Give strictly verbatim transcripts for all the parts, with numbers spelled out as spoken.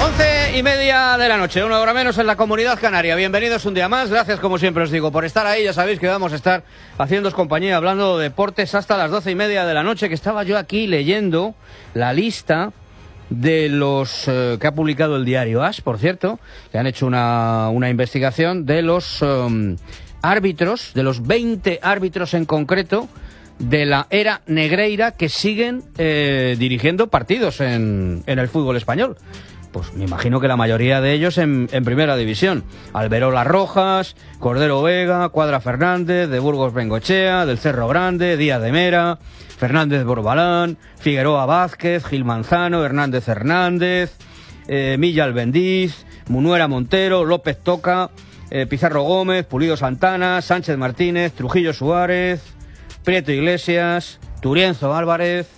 Once y media de la noche, una hora menos en la Comunidad Canaria. Bienvenidos un día más, gracias como siempre os digo por estar ahí. Ya sabéis que vamos a estar haciéndoos compañía, hablando de deportes hasta las doce y media de la noche, que estaba yo aquí leyendo la lista de los eh, que ha publicado el diario As, por cierto, que han hecho una, una investigación de los um, árbitros, de los veinte árbitros en concreto de la era Negreira que siguen eh, dirigiendo partidos en, en el fútbol español. Pues me imagino que la mayoría de ellos en, en primera división. Alberola Rojas, Cordero Vega, Cuadra Fernández, de Burgos Bengochea, del Cerro Grande, Díaz de Mera, Fernández Borbalán, Figueroa Vázquez, Gil Manzano, Hernández Hernández, eh, Milla Albendiz, Munuera Montero, López Toca, eh, Pizarro Gómez, Pulido Santana, Sánchez Martínez, Trujillo Suárez, Prieto Iglesias, Turienzo Álvarez.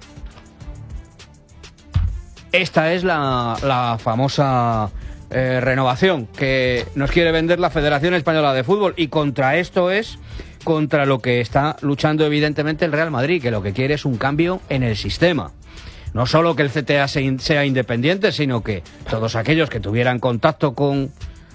Esta es la, la famosa eh, renovación que nos quiere vender la Federación Española de Fútbol, y contra esto es contra lo que está luchando evidentemente el Real Madrid, que lo que quiere es un cambio en el sistema. No solo que el C T A sea independiente, sino que todos aquellos que tuvieran contacto con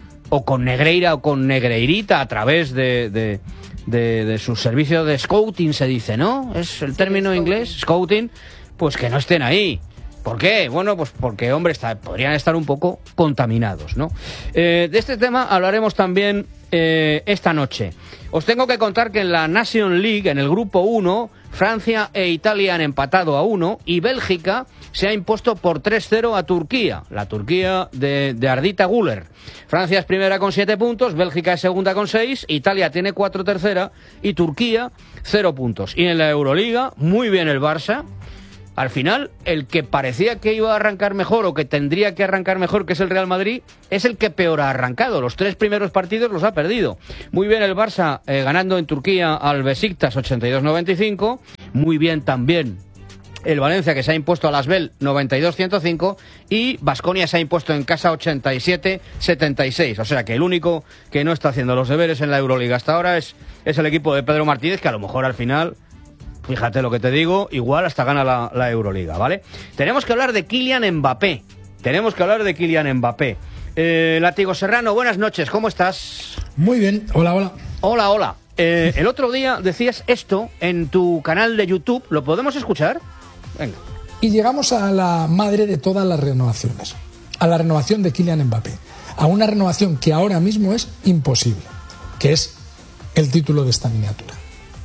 o con Negreira o con Negreirita a través de, de, de, de sus servicios de scouting, se dice, ¿no? Es el término sí, inglés, scouting, pues que no estén ahí. ¿Por qué? Bueno, pues porque, hombre, está, podrían estar un poco contaminados, ¿no? Eh, de este tema hablaremos también eh, esta noche. Os tengo que contar que en la Nation League, en el grupo uno, Francia e Italia han empatado a uno y Bélgica se ha impuesto por tres cero a Turquía, la Turquía de, de Ardita Güler. Francia es primera con siete puntos, Bélgica es segunda con seis, Italia tiene cuatro tercera y Turquía cero puntos. Y en la Euroliga, muy bien el Barça. Al final, el que parecía que iba a arrancar mejor o que tendría que arrancar mejor, que es el Real Madrid, es el que peor ha arrancado. Los tres primeros partidos los ha perdido. Muy bien el Barça eh, ganando en Turquía al Besiktas ochenta y dos noventa y cinco. Muy bien también el Valencia, que se ha impuesto al Asbel noventa y dos ciento cinco. Y Baskonia se ha impuesto en casa ochenta y siete setenta y seis. O sea que el único que no está haciendo los deberes en la Euroliga hasta ahora es, es el equipo de Pedro Martínez, que a lo mejor al final... Fíjate lo que te digo, igual hasta gana la, la Euroliga, ¿vale? Tenemos que hablar de Kylian Mbappé. Tenemos que hablar de Kylian Mbappé. Eh, Látigo Serrano, buenas noches, ¿cómo estás? Muy bien, hola, hola. Hola, hola. Eh, el otro día decías esto en tu canal de YouTube, ¿lo podemos escuchar? Venga. Y llegamos a la madre de todas las renovaciones, a la renovación de Kylian Mbappé. A una renovación que ahora mismo es imposible, que es el título de esta miniatura.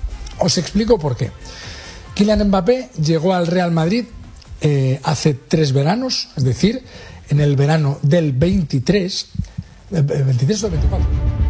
Os explico por qué. Kylian Mbappé llegó al Real Madrid eh, hace tres veranos, es decir, en el verano del veintitrés, veintitrés o veinticuatro.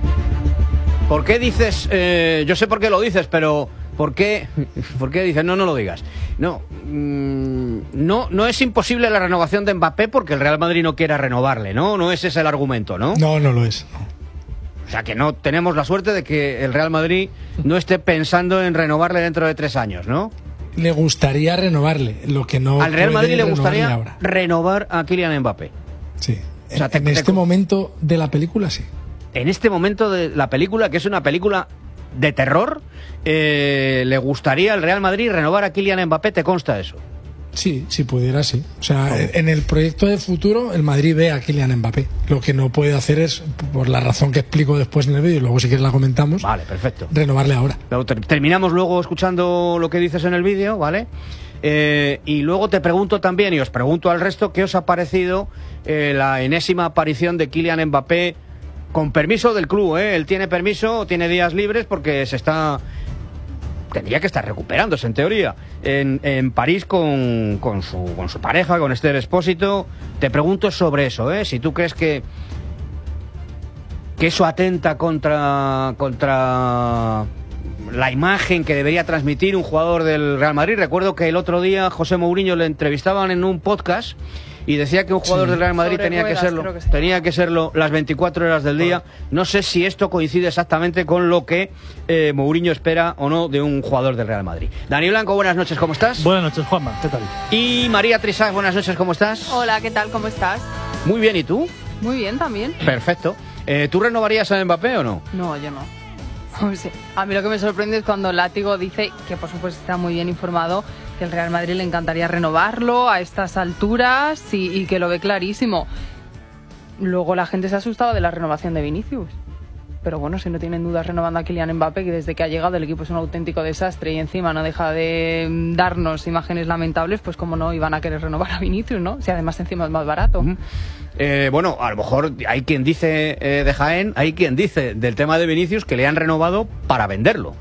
¿Por qué dices, eh, yo sé por qué lo dices, pero ¿por qué, por qué dices, no, no lo digas? No, mmm, no, no es imposible la renovación de Mbappé porque el Real Madrid no quiera renovarle, ¿no? No es ese el argumento, ¿no? No, no lo es, no. O sea, que no tenemos la suerte de que el Real Madrid no esté pensando en renovarle dentro de tres años, ¿no? Le gustaría renovarle, lo que no... Al Real Madrid le gustaría ahora. renovar a Kylian Mbappé. Sí, o sea, en, te, en te, este te... momento de la película, sí. En este momento de la película, que es una película de terror, eh, ¿le gustaría al Real Madrid renovar a Kylian Mbappé? ¿Te consta eso? Sí, si pudiera, sí. O sea, oh. en el proyecto de futuro, el Madrid ve a Kylian Mbappé. Lo que no puede hacer es, por la razón que explico después en el vídeo, y luego si quieres la comentamos, vale, perfecto, renovarle ahora. Pero ter terminamos luego escuchando lo que dices en el vídeo, ¿vale? Eh, y luego te pregunto también, y os pregunto al resto, ¿qué os ha parecido eh, la enésima aparición de Kylian Mbappé con permiso del club? ¿eh? Él tiene permiso, tiene días libres porque se está... Tendría que estar recuperándose, en teoría, en, en París con, con, su, con su pareja, con Esther Expósito. Te pregunto sobre eso, ¿eh? Si tú crees que, que eso atenta contra, contra la imagen que debería transmitir un jugador del Real Madrid. Recuerdo que el otro día José Mourinho le entrevistaban en un podcast y decía que un jugador sí. del Real Madrid tenía ruedas, que serlo, que sí. tenía que serlo las veinticuatro horas del día. No sé si esto coincide exactamente con lo que eh, Mourinho espera o no de un jugador del Real Madrid. Dani Blanco, buenas noches, ¿cómo estás? Buenas noches, Juanma, ¿qué tal? Y María Trisag, buenas noches, ¿cómo estás? Hola, ¿qué tal? ¿Cómo estás? Muy bien, ¿y tú? Muy bien, también. Perfecto. Eh, ¿Tú renovarías a Mbappé o no? No, yo no. Sí. A mí lo que me sorprende es cuando Látigo dice, que por supuesto está muy bien informado, que el Real Madrid le encantaría renovarlo a estas alturas y, y que lo ve clarísimo. luego la gente se ha asustado de la renovación de Vinicius. Pero bueno, si no tienen dudas renovando a Kylian Mbappé, que desde que ha llegado el equipo es un auténtico desastre y encima no deja de darnos imágenes lamentables, pues como no iban a querer renovar a Vinicius, ¿no? Si además encima es más barato. Uh-huh. Eh, bueno, a lo mejor hay quien dice eh, de Jaén, hay quien dice del tema de Vinicius que le han renovado para venderlo.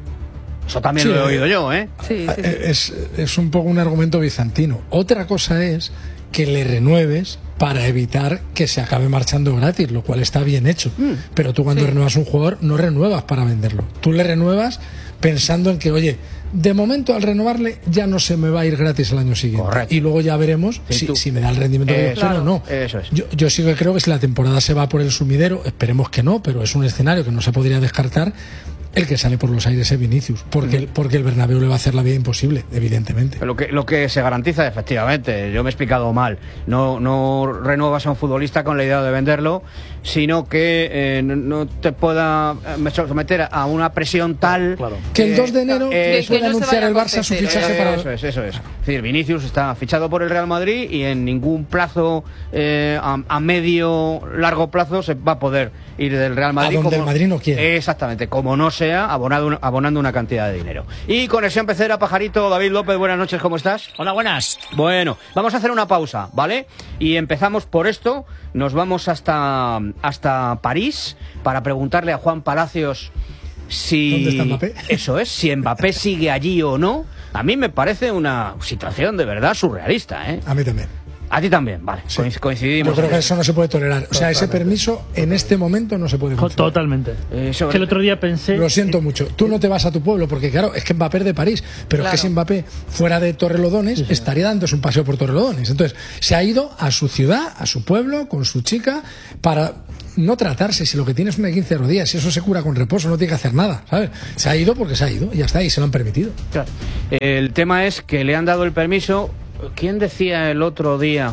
Eso también sí, lo he oído yo, ¿eh? Sí, sí, sí. Es, es un poco un argumento bizantino. Otra cosa es que le renueves para evitar que se acabe marchando gratis, lo cual está bien hecho. Mm, Pero tú cuando sí. renuevas un jugador no renuevas para venderlo. Tú le renuevas pensando en que, oye, de momento al renovarle ya no se me va a ir gratis el año siguiente. Correcto. Y luego ya veremos sí, si, si me da el rendimiento que yo quiero o no. Eso es. Yo, yo sí que creo que si la temporada se va por el sumidero, esperemos que no, pero es un escenario que no se podría descartar. El que sale por los aires es Vinicius, porque, mm. porque el Bernabéu le va a hacer la vida imposible, evidentemente. Lo que, lo que se garantiza, efectivamente, yo me he explicado mal, no, no renuevas a un futbolista con la idea de venderlo, sino que eh, no te pueda someter a una presión tal... Claro. Que el dos de enero eh, puede no anunciar el Barça su fichaje eh, para... Eso es, eso es. Es decir, Vinicius está fichado por el Real Madrid y en ningún plazo, eh, a, a medio, largo plazo, se va a poder ir del Real Madrid. A donde como, el Madrid no quiere. Exactamente, como no sea abonado, abonando una cantidad de dinero. Y conexión pecera, pajarito, David López, buenas noches, ¿cómo estás? Hola, buenas. Bueno, vamos a hacer una pausa, ¿vale? Y empezamos por esto, nos vamos hasta, hasta París para preguntarle a Juan Palacios si... ¿Dónde está Mbappé? Eso es, si Mbappé sigue allí o no. A mí me parece una situación de verdad surrealista, ¿eh? A mí también. A ti también, vale, sí. Coincidimos. Yo creo que eso no se puede tolerar. O sea, ese permiso en este momento no se puede conceder. Totalmente. Eh, sobre... que el otro día pensé... Lo siento mucho. Tú no te vas a tu pueblo, porque claro, es que Mbappé es de París, pero claro. es que si Mbappé fuera de Torrelodones, sí, sí. estaría dándose un paseo por Torrelodones. Entonces, se ha ido a su ciudad, a su pueblo, con su chica, para... no tratarse, si lo que tiene es una de quince días, si eso se cura con reposo, no tiene que hacer nada, ¿sabes? Se ha ido porque se ha ido, y ya está, y se lo han permitido. Claro. El tema es que le han dado el permiso. ¿Quién decía el otro día?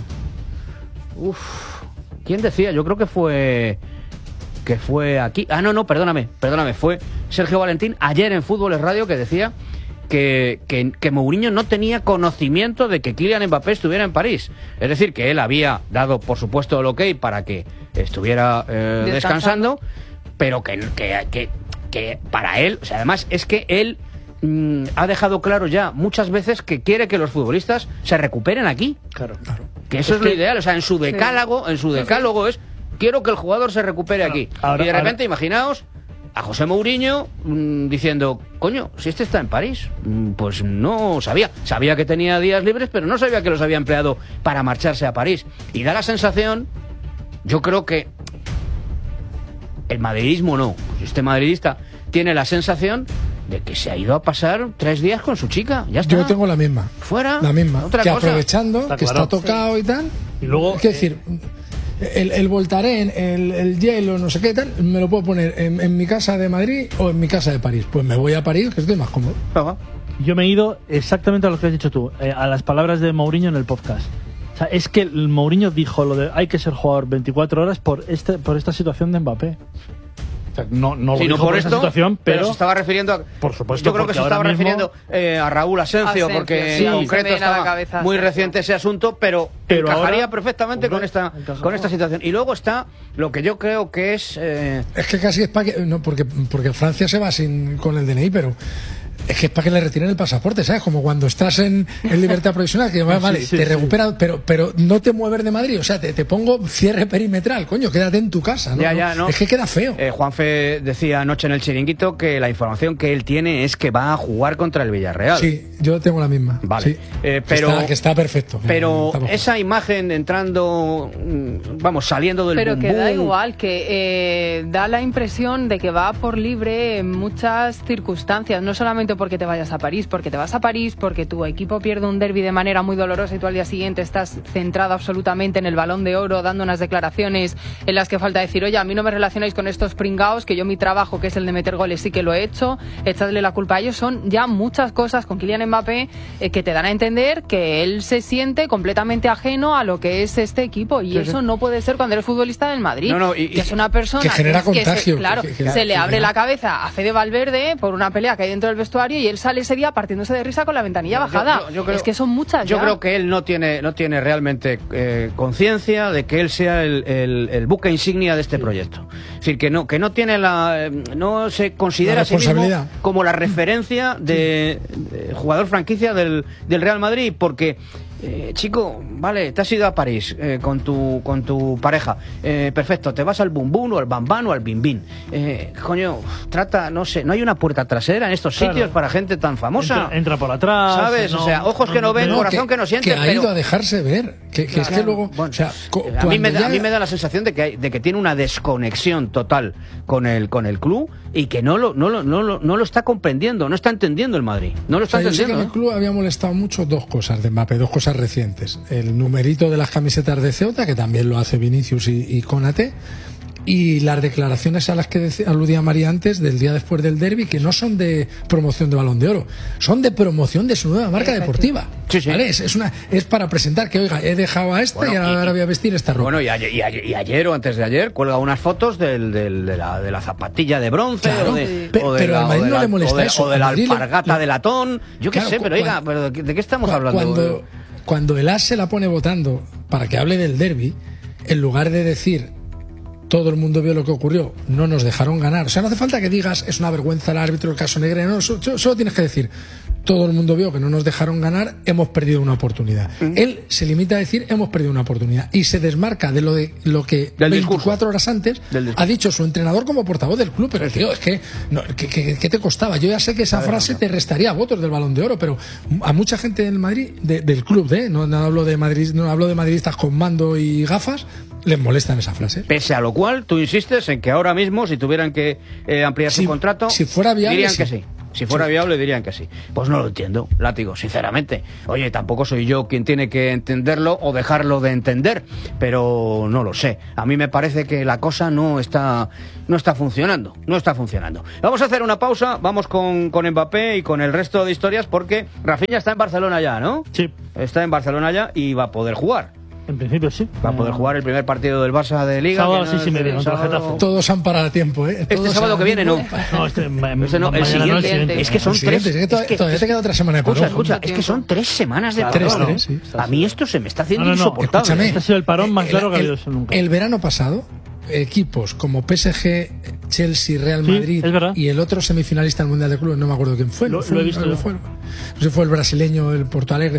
Uf, ¿quién decía? Yo creo que fue... que fue aquí... Ah, no, no, perdóname, perdóname, fue Sergio Valentín ayer en Fútbol es Radio que decía que, que, que Mourinho no tenía conocimiento de que Kylian Mbappé estuviera en París. Es decir, que él había dado, por supuesto, el ok para que estuviera eh, descansando, pero que, que, que, que para él, o sea, además es que él mmm, ha dejado claro ya muchas veces que quiere que los futbolistas se recuperen aquí. Claro, claro. Que eso es, es lo que... ideal, o sea, en su decálogo, sí. en su decálogo es quiero que el jugador se recupere claro. aquí. Ahora, y de repente, ahora... imaginaos a José Mourinho mmm, diciendo, coño, si este está en París, mmm, pues no sabía. Sabía que tenía días libres, pero no sabía que los había empleado para marcharse a París. Y da la sensación, yo creo que el madridismo no, este madridista tiene la sensación de que se ha ido a pasar tres días con su chica. Ya está. Yo tengo la misma. Fuera. La misma. Otra que cosa. Aprovechando, está que claro. está tocado sí. y tal. Y luego. Es eh... decir. El, el Voltaren, el, el hielo, no sé qué tal, me lo puedo poner en, en mi casa de Madrid o en mi casa de París. Pues me voy a París, que estoy más cómodo. Ajá. Yo me he ido exactamente a lo que has dicho tú, eh, a las palabras de Mourinho en el podcast. O sea, es que el Mourinho dijo lo de hay que ser jugador veinticuatro horas por este por esta situación de Mbappé. O sea, no no, sí, lo no por, por esto, esta situación, pero, pero se estaba refiriendo a, por supuesto, yo creo que se estaba mismo, refiriendo eh, a Raúl Asencio, Asencio porque sí, en concreto estaba cabeza, muy Asencio. reciente ese asunto, pero, pero encajaría ahora, perfectamente hombre, con esta encaja, con esta situación. Y luego está lo que yo creo que es eh... es que casi es para que no porque porque Francia se va sin con el D N I, pero es que es para que le retiren el pasaporte, ¿sabes? Como cuando estás en, en libertad provisional, que vale, sí, sí, te sí. recupera, pero pero no te mueves de Madrid, o sea, te, te pongo cierre perimetral, coño, quédate en tu casa, ¿no? Ya, ya, no. Es que queda feo. Eh, Juanfe decía anoche en el chiringuito que la información que él tiene es que va a jugar contra el Villarreal. Sí, yo tengo la misma. Vale. Sí. Eh, pero, que, está, que está perfecto. Pero está esa imagen entrando, vamos, saliendo del Pero bum que da bum. igual, que eh, da la impresión de que va por libre en muchas circunstancias, no solamente porque te vayas a París, porque te vas a París, porque tu equipo pierde un derbi de manera muy dolorosa y tú al día siguiente estás centrado absolutamente en el Balón de Oro, dando unas declaraciones en las que falta decir, oye, a mí no me relacionáis con estos pringaos, que yo mi trabajo, que es el de meter goles, sí que lo he hecho, echadle la culpa a ellos. Son ya muchas cosas con Kylian Mbappé eh, que te dan a entender que él se siente completamente ajeno a lo que es este equipo, y sí, eso sí. no puede ser cuando eres futbolista del Madrid, no, no, y, que es una persona que genera que, contagio, que se, claro, que, que, que, se le que abre genera... la cabeza a Fede Valverde por una pelea que hay dentro del vestuario vestuario y él sale ese día partiéndose de risa con la ventanilla Yo- bajada. yo- yo creo- es que son muchas Yo ya. creo que él no tiene, no tiene realmente eh, conciencia de que él sea el, el- el buque insignia de este proyecto. Es decir, que no, que no tiene la, eh, no se considera La a sí mismo responsabilidad. como la referencia de, de jugador franquicia del, del Real Madrid, porque eh, chico, vale, te has ido a París eh, con tu con tu pareja, eh, perfecto, te vas al Bum Bum o al Bam Bam o al Bim Bim. Eh, coño, trata, no sé, no hay una puerta trasera en estos Claro. sitios para gente tan famosa. Entra, entra por atrás. ¿Sabes? O sea, ojos que no ven, corazón que no siente, Que ha pero- ido a dejarse ver. Que, que es que Claro. luego. Bueno, o sea, co- a, mí me cuando da, a ya- mí me da la sensación de que, hay- de que tiene una desconexión total con el, con el club y que no lo, no, lo, no, lo, no lo está comprendiendo, no está entendiendo el Madrid. No lo O está sea, yo sé que en entendiendo. el club había molestado mucho dos cosas de Mbappé, dos cosas recientes. El numerito de las camisetas de Ceuta, que también lo hace Vinicius y, y Konaté, y las declaraciones a las que dec- aludía María antes del día después del derbi, que no son de promoción de Balón de Oro, son de promoción de su nueva marca deportiva. Sí, sí. ¿Vale? Es, es una, es para presentar que, oiga, he dejado a esta Bueno, y ahora y- voy a vestir esta ropa. Bueno, y ayer, y, ayer, y ayer o antes de ayer cuelga unas fotos del, del- de, la, de la zapatilla de bronce Claro, o de, sí. Pe- o de pero la, al Madrid o de no la- le molesta o de- eso, o de al la Madrid le- alpargata le- de latón. Yo qué Claro, sé, cu- pero oiga, cuan- pero ¿de, qué- de qué estamos Cu- hablando? Cuando, cuando el A S se la pone votando para que hable del derbi, en lugar de decir todo el mundo vio lo que ocurrió, no nos dejaron ganar. O sea, no hace falta que digas es una vergüenza el árbitro, el caso Negre, no, so- so- solo tienes que decir todo el mundo vio que no nos dejaron ganar, hemos perdido una oportunidad. Él se limita a decir hemos perdido una oportunidad y se desmarca de lo de lo que Del veinticuatro discurso. horas antes Del discurso. ha dicho su entrenador como portavoz del club. Pero tío, es que no, ¿qué, qué- qué te costaba? Yo ya sé que esa frase te restaría votos del Balón de Oro, pero a mucha gente del Madrid, de- del club, ¿eh? no, no hablo de Madrid, no hablo de madridistas con mando y gafas, les molestan esa frase. Pese a lo cual, tú insistes en que ahora mismo, si tuvieran que eh, ampliar Si- su contrato, si fuera viable, dirían sí. que sí. Si fuera viable, dirían que sí. Pues no lo entiendo, látigo, sinceramente. Oye, tampoco soy yo quien tiene que entenderlo o dejarlo de entender, pero no lo sé. A mí me parece que la cosa no está, no está funcionando, no está funcionando. Vamos a hacer una pausa, vamos con, con Mbappé y con el resto de historias, porque Rafinha está en Barcelona ya, ¿no? Sí, Está en Barcelona ya y va a poder jugar. en principio sí. Va a poder jugar el primer partido del Barça de Liga. Sábado que a seis y es media, el contra el sábado- Getafe. Todos han parado a tiempo, ¿eh? Este Todos sábado han- que viene no. No, este, ma- Ese no, el mañana no, siguiente. Es que son El siguiente, tres. es que to- es que- todavía te queda otra semana de Escucha, parón. escucha, Mucho es que son tiempo. tres semanas de Claro, Tres, parón. tres, sí. A mí esto se me está haciendo No, no, no, insoportable. Escúchame, Este ha sido el parón más el- largo que ha el- habido nunca. El verano pasado, equipos como P S G, Chelsea, Real Sí, Madrid es verdad. y el otro semifinalista del Mundial de Clubes, no me acuerdo quién fue. Lo- no fue lo he el- visto no yo. fue el- no sé si fue el brasileño, el Porto Alegre.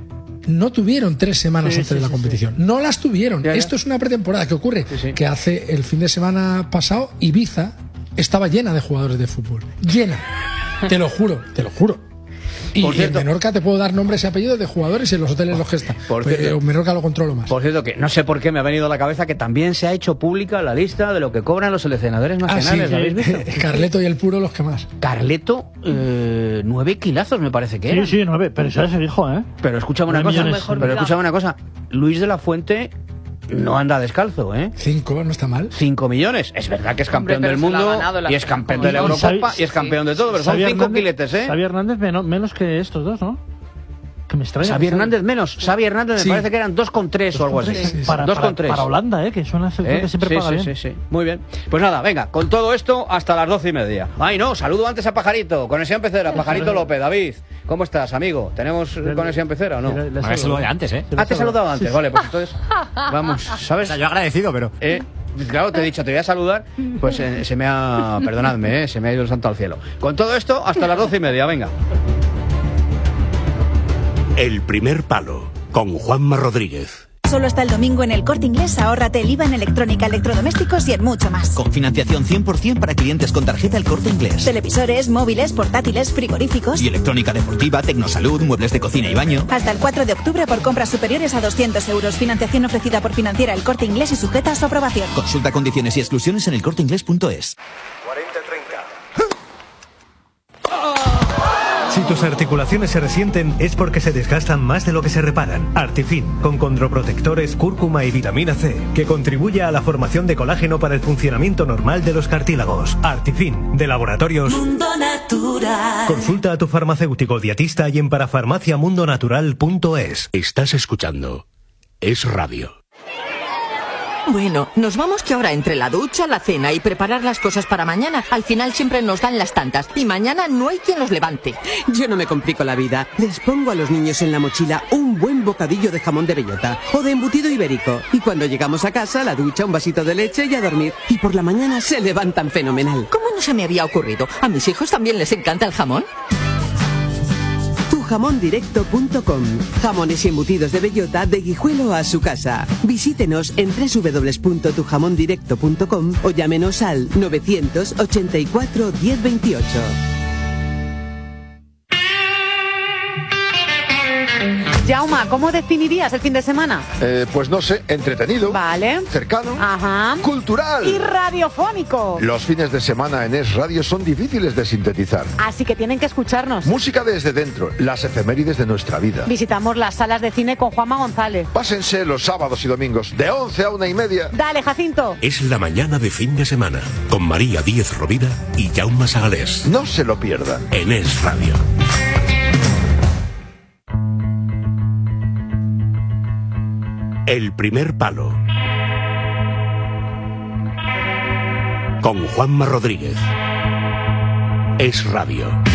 No tuvieron tres semanas Sí, antes sí, de la sí, competición. No las tuvieron. Ya, ya. Esto es una pretemporada. ¿Qué ocurre? Sí, sí. Que hace el fin de semana pasado, Ibiza estaba llena de jugadores de fútbol. Llena. Te lo juro, te lo juro. Y, Por y cierto- en Menorca te puedo dar nombres y apellidos de jugadores y en los hoteles los que están. Por Pues, cierto- en Menorca lo controlo más. Por cierto, que no sé por qué me ha venido a la cabeza que también se ha hecho pública la lista de lo que cobran los seleccionadores Ah, sí, nacionales. ¿La habéis visto? Carleto y el Puro los que más. Carleto, eh, nueve kilazos me parece que Sí, era. sí, nueve, pero eso ya se dijo, ¿eh? Pero escúchame una Nueve cosa, millones. pero Mejor escúchame una cosa. Luis de la Fuente no anda descalzo, ¿eh? Cinco, no está mal. Cinco millones. Es verdad que es Hombre, campeón pero del se la ha mundo ganado la y es campeón de la Y Eurocopa Xavi- y es campeón de todo, pero son Xavi cinco Hernández- quiletes, ¿eh? Xavi Hernández menos, menos que estos dos, ¿no? Que me extraña. Xavi Hernández menos. Xavi Hernández Sí. me parece que eran dos con tres o algo así. Sí, sí, sí. Para, Dos para, con tres. para Holanda, ¿eh? Que suena ¿Eh? que siempre sí, paga sí, bien. sí, sí. Muy bien. Pues nada, venga, con todo esto hasta las doce y media. Ay, no, saludo antes a Pajarito, conexión pecera, Pajarito López. David, ¿cómo estás, amigo? ¿Tenemos Le- conexión pecera o no? Le- le Me había saludo. saludado antes, ¿eh? Ah, te he saludado antes, vale, pues entonces, vamos, O ¿sabes? sea, yo agradecido, pero... Eh, claro, te he dicho, te voy a saludar, pues eh, se me ha, perdonadme, eh, se me ha ido el santo al cielo. Con todo esto, hasta las doce y media, venga. El primer palo, con Juanma Rodríguez. Solo hasta el domingo en El Corte Inglés ahórrate el I V A en electrónica, electrodomésticos y en mucho más. Con financiación cien por ciento para clientes con tarjeta El Corte Inglés. Televisores, móviles, portátiles, frigoríficos. Y electrónica deportiva, tecnosalud, muebles de cocina y baño. Hasta el cuatro de octubre por compras superiores a doscientos euros. Financiación ofrecida por Financiera El Corte Inglés y sujeta a su aprobación. Consulta condiciones y exclusiones en elcorteinglés punto es. Si tus articulaciones se resienten es porque se desgastan más de lo que se reparan. Artifin, con condroprotectores, cúrcuma y vitamina C, que contribuye a la formación de colágeno para el funcionamiento normal de los cartílagos. Artifin, de Laboratorios Mundo Natural. Consulta a tu farmacéutico dietista y en parafarmacia mundo natural punto es. Estás escuchando Es Radio. Bueno, nos vamos que ahora entre la ducha, la cena y preparar las cosas para mañana, al final siempre nos dan las tantas y mañana no hay quien los levante. Yo no me complico la vida. Les pongo a los niños en la mochila un buen bocadillo de jamón de bellota o de embutido ibérico. Y cuando llegamos a casa, la ducha, un vasito de leche y a dormir. Y por la mañana se levantan fenomenal. ¿Cómo no se me había ocurrido? ¿A mis hijos también les encanta el jamón? tu jamón directo punto com. Jamones y embutidos de bellota de Guijuelo a su casa. Visítenos en doble u doble u doble u punto tu jamón directo punto com o llámenos al novecientos ochenta y cuatro diez veintiocho. Jauma, ¿cómo definirías el fin de semana? Eh, pues no sé, entretenido. Vale. Cercano. Ajá. Cultural. Y radiofónico. Los fines de semana en Es Radio son difíciles de sintetizar. Así que tienen que escucharnos. Música desde dentro, las efemérides de nuestra vida. Visitamos las salas de cine con Juanma González. Pásense los sábados y domingos, de once a una y media. Dale, Jacinto. Es la mañana de fin de semana, con María Díez Rovira y Jaume Sagalés. No se lo pierdan. En Es Radio. El primer palo. Con Juanma Rodríguez. Es Radio.